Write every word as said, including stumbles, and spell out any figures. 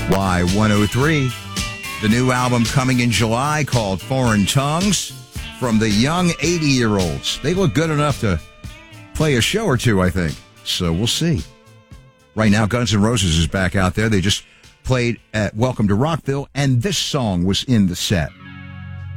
Y one oh three. The new album coming in July called Foreign Tongues from the young eighty-year-olds. They look good enough to play a show or two, I think. So we'll see. Right now, Guns N' Roses is back out there. They just played at Welcome to Rockville, and this song was in the set.